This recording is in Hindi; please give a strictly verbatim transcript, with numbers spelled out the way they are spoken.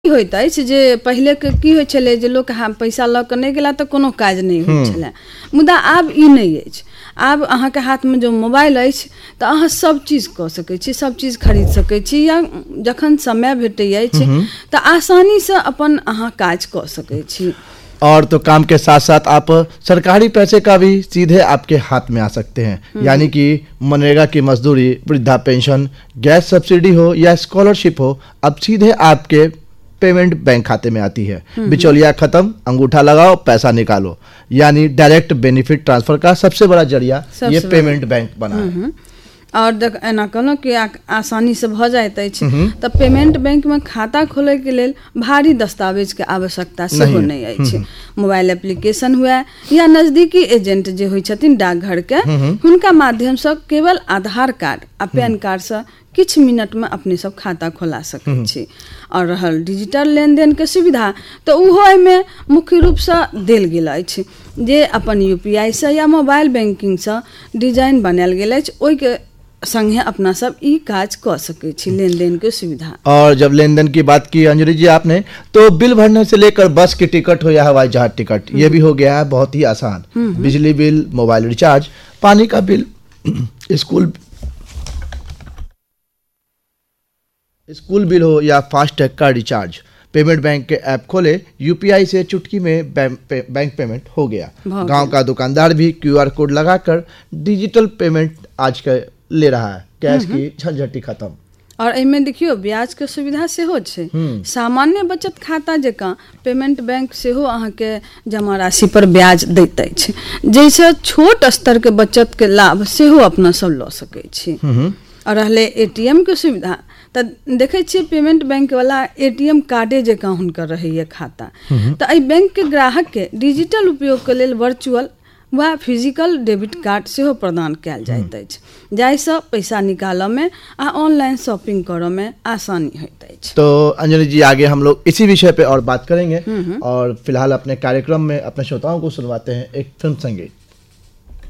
होइत अछि जे पहिले के की होइ छलै जे लोक पैसा लऽ कऽ नहि गेला तऽ कोनो काज नहि होइ छलै, मुदा आब ई नहि अछि। आब अहाँके हाथमे जो मोबाइल अछि तऽ अहाँ सब चीज कऽ सकै छी, सब चीज खरीद सकै छी, या जखन समय भेटै अछि तऽ आसानीसँ अपन अहाँ काज कऽ सकै छी। और तो काम के साथ साथ आप सरकारी पैसे का भी सीधे आपके हाथ में आ सकते हैं, यानी कि मनरेगा की मजदूरी, वृद्धा पेंशन, गैस सब्सिडी हो या स्कॉलरशिप हो, अब सीधे आपके पेमेंट बैंक खाते में आती है। बिचौलिया खत्म, अंगूठा लगाओ पैसा निकालो, यानी डायरेक्ट बेनिफिट ट्रांसफर का सबसे बड़ा जरिया ये पेमेंट बैंक बना है। और देख एना कहलहुँ कि आसानी से भऽ जाइत अछि तऽ पेमेंट बैंक में खाता खोले के लेल भारी दस्तावेज के आवश्यकता सेहो नहीं अछि। मोबाइल एप्लीकेशन हुए या नजदीकी एजेंट जे होइ छथिन डाकघर के, हुनका माध्यम से केवल आधार कार्ड आ पैन कार्ड से किछ मिनट में अपने सब खाता खोला सकै छी। और रहल डिजिटल लेनदेन के सुविधा तऽ उहो एहिमे मुख्य रूप से देल गेल अछि, जे अपन यूपीआई से या मोबाइल बैंकिंग से डिजाइन बनायल गेल अछि, ओहि के संगे अपना सब ई काज कर सके छी, लेन देन के सुविधा। और जब लेन देन की बात की अंजलि जी आपने, तो बिल भरने से लेकर बस की टिकट हो या हवाई जहाज टिकट, ये भी हो गया है बहुत ही आसान। बिजली बिल, मोबाइल रिचार्ज, पानी का बिल, स्कूल स्कूल बिल हो या फास्टैग का रिचार्ज, पेमेंट बैंक के ऐप खोले, यूपीआई से चुटकी में बैंक पे, बैंक पेमेंट हो गया। गांव का दुकानदार भी क्यूआर कोड लगाकर डिजिटल पेमेंट आज का ले रहा है, कैश की झंझटी खत्म। और एमे देखियो ब्याज के सुविधा सेहो छै। सामान्य बचत खाता जकां पेमेंट बैंक सेहो अहाँके जमा राशि पर ब्याज दैत अछि, जैसे छोट स्तर के बचत के लाभ सेहो अपना सब लऽ सकै छी। और रहले एटीएम के सुविधा तऽ देखै छियै पेमेंट बैंक वाला एटीएम कार्डे जकां हुनकर रहैया खाता, तऽ एहि बैंक के ग्राहक के डिजिटल उपयोग के लेल वर्चुअल वा फिजिकल डेबिट कार्ड सेहो प्रदान कयल जाइत अछि, जाहिसँ पैसा निकालऽ में आ ऑनलाइन शॉपिंग करऽ में आसानी होइत अछि। तो अंजलि जी आगे हम लोग इसी विषय पे और बात करेंगे, और फिलहाल अपने कार्यक्रम में अपने श्रोताओं को सुनवाते हैं एक फिल्म संगीत।